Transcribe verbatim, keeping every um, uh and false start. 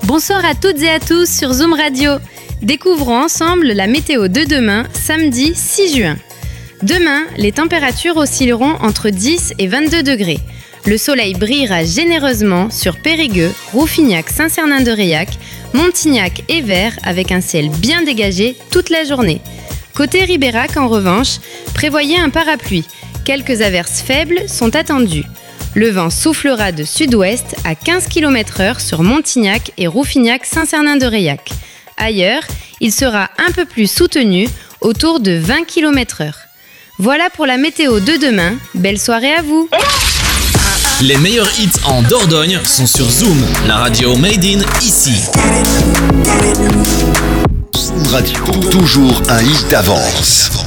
Bonsoir à toutes et à tous sur Zoom Radio. Découvrons ensemble la météo de demain, samedi six juin. Demain, les températures oscilleront entre dix et vingt-deux degrés. Le soleil brillera généreusement sur Périgueux, Rouffignac, Saint-Cernin-de-Réac, Montignac et Vers avec un ciel bien dégagé toute la journée. Côté Ribérac, en revanche, prévoyez un parapluie. Quelques averses faibles sont attendues. Le vent soufflera de sud-ouest à quinze kilomètres heure sur Montignac et Rouffignac-Saint-Cernin-de-Réac. Ailleurs, il sera un peu plus soutenu, autour de vingt kilomètres heure. Voilà pour la météo de demain. Belle soirée à vous! Les meilleurs hits en Dordogne sont sur Zoom, la radio made in ici. Zoom Radio, toujours un hit d'avance.